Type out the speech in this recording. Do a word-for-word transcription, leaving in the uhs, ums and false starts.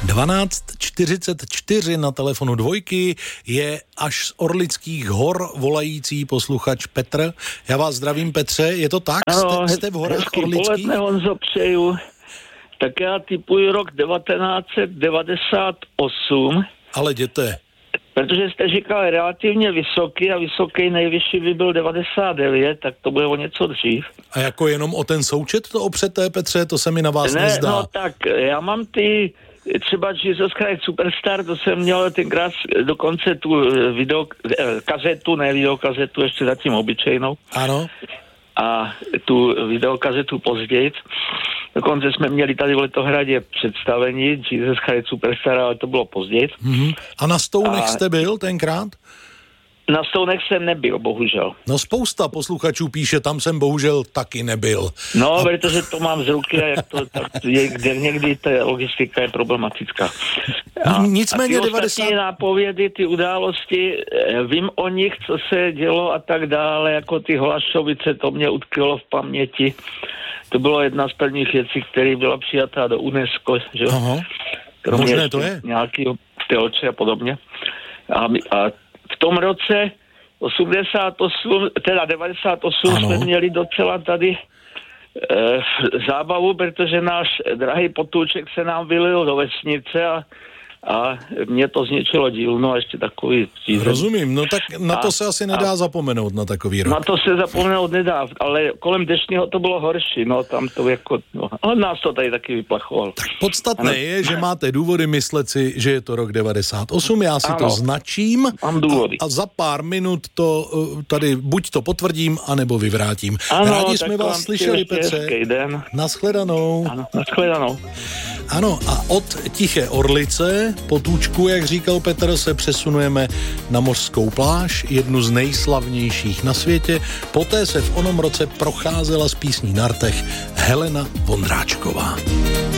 dvanáct čtyřicet čtyři na telefonu dvojky je až z Orlických hor volající posluchač Petr. Já vás zdravím, Petře, je to tak? Ano, jste, jste v horách Orlických? Poledne, Honzo, přeju. Tak já tipuji rok devatenáct set devadesát osm. Ale jděte. Protože jste říkal relativně vysoký a vysoký nejvyšší by byl devadesát devět, tak to bude o něco dřív. A jako jenom o ten součet to opřete, Petře, to se mi na vás ne, nezdá. No tak, já mám ty, třeba Jesus Christ Superstar, to jsem měl tenkrát dokonce tu video, kazetu, ne videokazetu, ještě zatím obyčejnou. Ano. A tu videokazetu později. Dokonce jsme měli tady v Letohradě představení Jesus Christ Superstar, ale to bylo později. Mm-hmm. A na Stounech A... jste byl tenkrát? Na Stounech jsem nebyl, bohužel. No spousta posluchačů píše, tam jsem bohužel taky nebyl. No, a... protože to mám z ruky a jak to, tak je, kde někdy ta logistika je problematická. A, Nicméně a ty devadesát... ostatní nápovědy, ty události, vím o nich, co se dělo a tak dále, jako ty Hlašovice, to mě utkvělo v paměti. To bylo jedna z prvních věcí, která byla přijatá do UNESCO, že? Aha. Možné to je. Nějaký teoče a podobně. A, a v tom roce osmdesát osm, teda devadesát osm ano. Jsme měli docela tady e, zábavu, protože náš drahý potůček se nám vylil do vesnice a, a mě to zničilo dílnu a ještě takový... Týden. Rozumím, no tak na to a, se asi nedá a, zapomenout na takový rok. Na to se zapomenout nedá, ale kolem dešního to bylo horší, no tam to jako... No, ale nás to tady taky vyplachovalo. Tak podstatné ano. je, že máte důvody myslet si, že je to rok devadesát osm, já si ano. to značím Mám důvody. A, a za pár minut to tady buď to potvrdím, anebo vyvrátím. Ano, Rádi jsme vás slyšeli, Petře. Naschledanou. Ano, naschledanou. Ano, a od Tiché Orlice, potůčku, jak říkal Petr, se přesunujeme na mořskou pláž, jednu z nejslavnějších na světě. Poté se v onom roce procházela z písní na rtech Helena Vondráčková.